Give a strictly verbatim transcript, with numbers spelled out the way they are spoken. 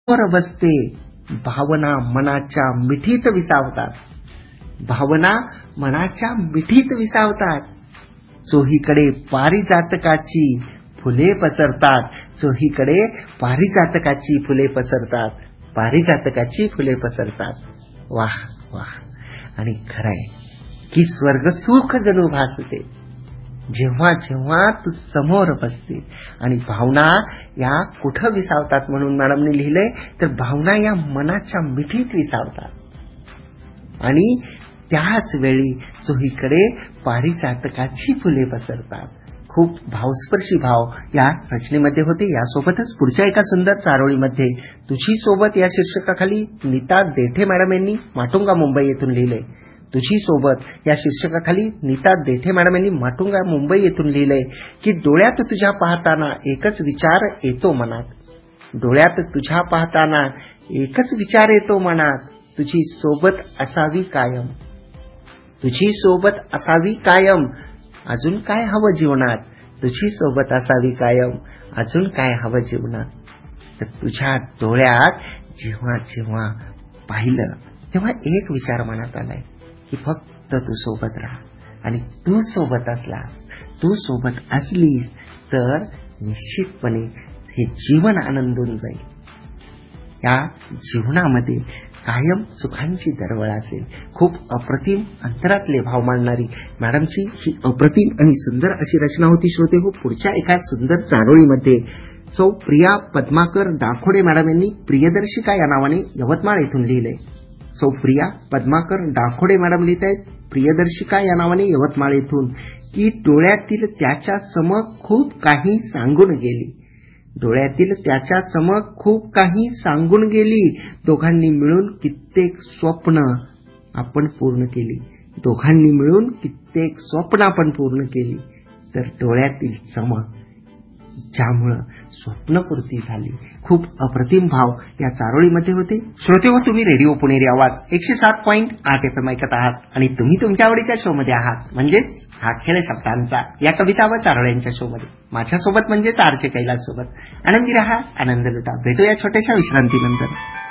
समोर बसते, भावना मनाच्या मिठीत विसावतात. भावना मनाच्या मिठीत विसावतात. चोहीकडे पारिजातकाची फुले पसरतात. चोहीकडे पारिजातकाची फुले पसरतात. पारिजातकाची फुले पसरतात. वाह वाह. आणि खरंय की स्वर्ग सुख जणू भासते जेव्हा जेव्हा तू समोर बसते. आणि भावना या कुठं विसावतात म्हणून मॅडमने लिहिलंय तर भावना या मनाच्या मिठीत विसावतात. आणि त्याच वेळी चोहीकडे पारिजातकाची फुले पसरतात. खूप भावस्पर्शी भाव या रचनेमध्ये होते. यासोबतच पुढच्या एका सुंदर चारोळीमध्ये तुझी सोबत या शीर्षकाखाली नीता देठे मॅडम यांनी माटुंगा मुंबई येथून लिहिलंय. तुझी सोबत या शीर्षकाखाली नीता देठे मॅडम यांनी माटुंगा मुंबई येथून लिहिलंय की डोळ्यात तुझ्या पाहताना एकच विचार येतो मनात. डोळ्यात तुझ्या पाहताना एकच विचार येतो मनात. तुझी सोबत असावी कायम. तुझी सोबत असावी कायम. अजून काय हवं जीवनात. तुझी सोबत असावी कायम. अजून काय हवं जीवनात. तर तुझ्या डोळ्यात जेव्हा जेव्हा पाहिलं तेव्हा एक विचार मनात आलाय की फक्त तू सोबत राहा. आणि तू सोबत असलास, तू सोबत असलीस तर निश्चितपणे हे जीवन आनंदून जाईल. या जीवनामध्ये कायम सुखांची दरवळ असेल. खूप अप्रतिम अंतरातले भाव मांडणारी मॅडमची ही अप्रतिम आणि सुंदर अशी रचना होती. श्रोते हो, पुढच्या एका सुंदर चारोळीमध्ये सौ प्रिया पद्माकर डाखोडे मॅडम यांनी प्रियदर्शिका या नावाने यवतमाळ येथून लिहिलंय. सौ प्रिया पद्माकर डाखोडे मॅडम लिहित आहेत प्रियदर्शिका या नावाने यवतमाळ येथून की डोळ्यातील त्याच्या चमक खूप काही सांगून गेली. डोळ्यातील त्याच्या चमक खूप काही सांगून गेली. दोघांनी मिळून कित्येक स्वप्न आपण पूर्ण केली. दोघांनी मिळून कित्येक स्वप्न आपण पूर्ण केली. तर डोळ्यातील चमक ज्यामुळं स्वप्नपूर्ती झाली. खूप अप्रतिम भाव या चारोळीमध्ये होते. श्रोते हो, तुम्ही रेडिओ पुणेरी आवाज एकशे सात पॉईंट आठ एफ एम ऐकत आहात आणि तुम्ही तुमच्या आवडीच्या शो मध्ये आहात म्हणजेच हा खेळ शब्दांचा या कविता व चारोळ्यांच्या शो मध्ये. माझ्यासोबत म्हणजेच आरचे कैलास सोबत. आनंदी रहा, आनंद लुटा. भेटूया छोट्याशा विश्रांतीनंतर.